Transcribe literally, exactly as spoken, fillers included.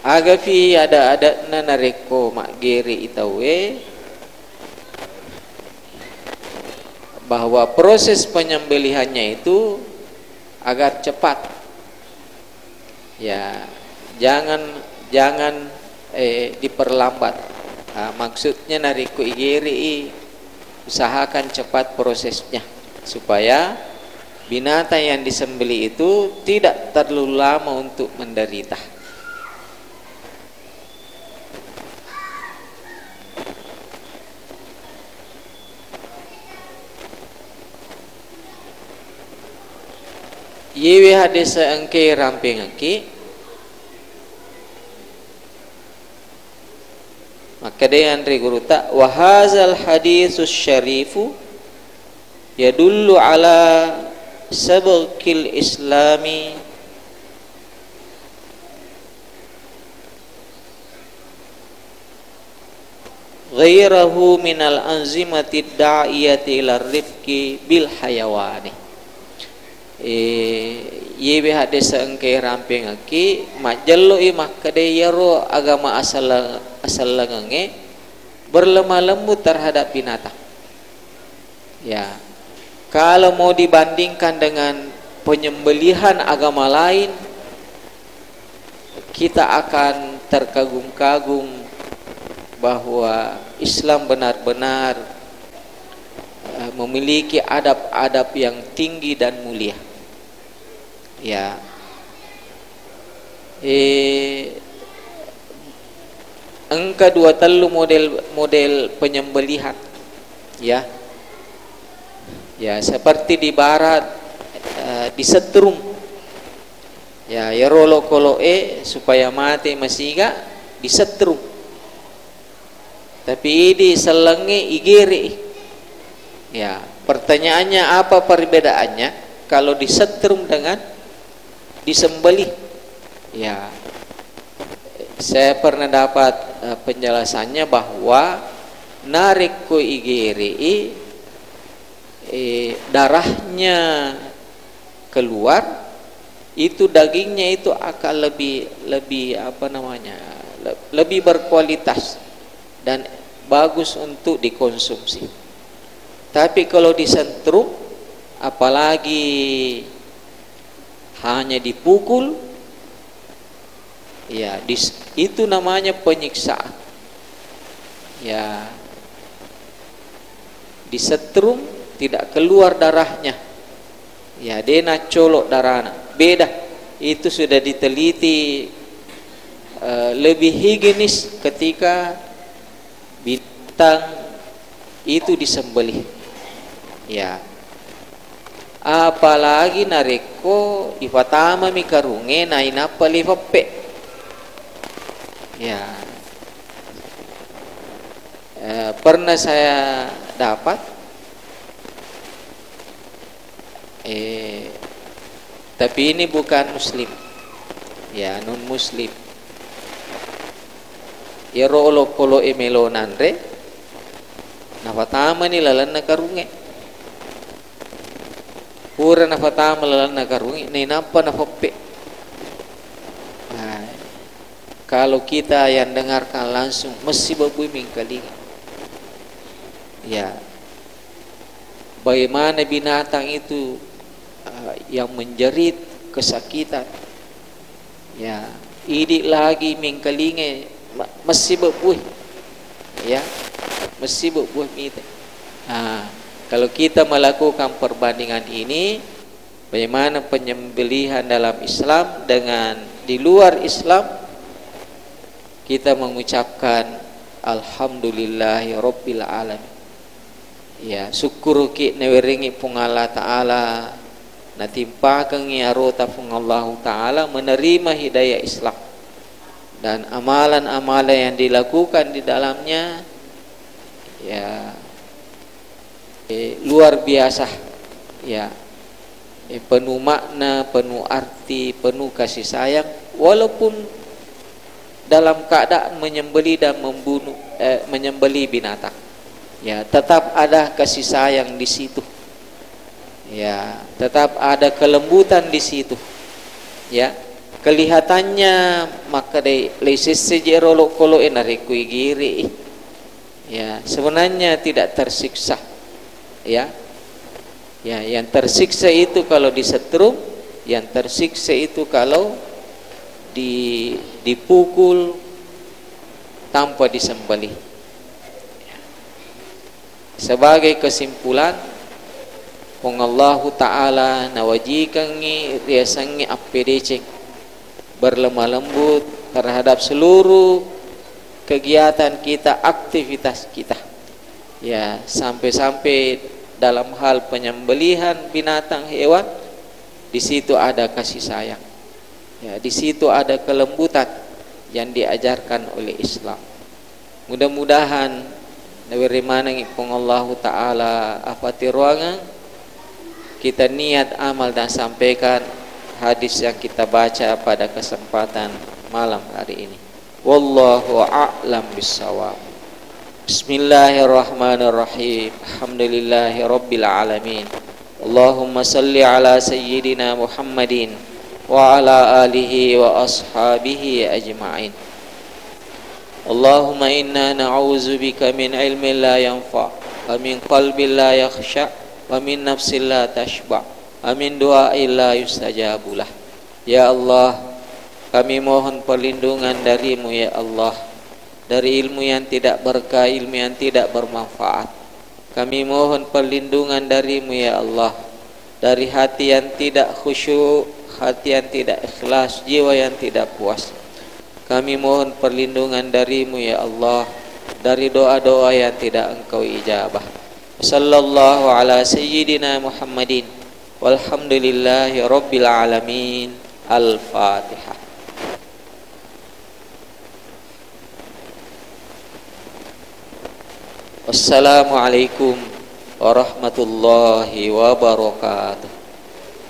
agapi ada-ada na nareko mak geri itawe bahwa proses penyembelihannya itu agar cepat, ya jangan jangan eh, diperlambat. Nah, maksudnya nariko igeri usahakan cepat prosesnya supaya binatang yang disembeli itu tidak terlalu lama untuk menderita. Yewe hadis engke ramping engke, maka dia Andri guru tak wahazal hadisus syarifu yadullu ala sabqil islami ghairahu minal anzimati da'iyati ila rifqi bil hayawani. Eh, yewe hadis engke ramping aki majallo i makade yaro agama asal asal langange berlemah lembut terhadap binatang. Ya, kalau mau dibandingkan dengan penyembelihan agama lain, kita akan terkagum-kagum bahwa Islam benar-benar uh, memiliki adab-adab yang tinggi dan mulia. Ya, eh, engka dua telu model model penyembelihan, ya, ya seperti di barat uh, disetrum, ya, ya rolo kolo e supaya mati masiga disetrum, tapi ini selengi igiri, ya. Pertanyaannya apa perbedaannya kalau disetrum dengan disembelih? Ya, saya pernah dapat uh, penjelasannya bahwa narik ku igiri eh, darahnya keluar itu dagingnya itu akan lebih lebih apa namanya lebih berkualitas dan bagus untuk dikonsumsi. Tapi kalau disentrum apalagi hanya dipukul, ya dis, itu namanya penyiksaan. Ya, disetrum tidak keluar darahnya, ya dena colok darahnya beda. Itu sudah diteliti uh, lebih higienis ketika bintang itu disembelih. Ya, apalagi nareko ifatama mikarunge na inapa livape. Ya, eh, pernah saya dapat eh tapi ini bukan muslim, ya non muslim, ya rolo kolo emelo nanre nafatama ni lalan nakarunge pura nafatama lalan nakarunge ni napa nafope. Nah, kalau kita yang dengarkan langsung mesti berbumi kali, ya bagaimana binatang itu uh, yang menjerit kesakitan, ya idik lagi mingkalinge mesti berbuih, ya mesti berbuih mite. Nah, kalau kita melakukan perbandingan ini, bagaimana penyembelihan dalam Islam dengan di luar Islam, kita mengucapkan alhamdulillahi rabbil alamin. Ya, syukur ki newiringi pung Allah Ta'ala natimpakan arota pung Allah Ta'ala menerima hidayah Islam dan amalan-amalan yang dilakukan di dalamnya, ya eh, luar biasa, ya eh, penuh makna, penuh arti, penuh kasih sayang, walaupun dalam keadaan menyembeli dan membunuh eh, menyembeli binatang, ya tetap ada kasih sayang di situ, ya tetap ada kelembutan di situ, ya kelihatannya maka dai lesis sejero kolo enare kui giri, ya sebenarnya tidak tersiksa, ya ya yang tersiksa itu kalau disetrum, yang tersiksa itu kalau di dipukul tanpa disembelih. Sebagai kesimpulan, pengallahu ta'ala nawajikangi riasangi apedeceng berlemah lembut terhadap seluruh kegiatan kita, aktivitas kita, ya sampai-sampai dalam hal penyembelihan binatang hewan, di situ ada kasih sayang, ya di situ ada kelembutan yang diajarkan oleh Islam. Mudah-mudahan dari mana pengallahu ta'ala apati ruangan kita niat amal dan sampaikan hadis yang kita baca pada kesempatan malam hari ini. Wallahu a'lam bissawab. Bismillahirrahmanirrahim. Alhamdulillahi rabbil alamin. Allahumma salli ala sayyidina Muhammadin wa ala alihi wa ashabihi ajma'in. Allahumma inna na'udzubika min ilmin la yanfa' wa min qalbin la yakhsha' wa min nafsin la tashba'. Amin doa illa yustajabulah. Ya Allah, kami mohon perlindungan darimu ya Allah, dari ilmu yang tidak berkah, ilmu yang tidak bermanfaat. Kami mohon perlindungan darimu ya Allah, dari hati yang tidak khusyuk, hati yang tidak ikhlas, jiwa yang tidak puas. Kami mohon perlindungan darimu ya Allah, dari doa-doa yang tidak engkau ijabah. Sallallahu ala sayyidina Muhammadin walhamdulillahi rabbil alamin. Al-Fatihah. Wassalamualaikum warahmatullahi wabarakatuh.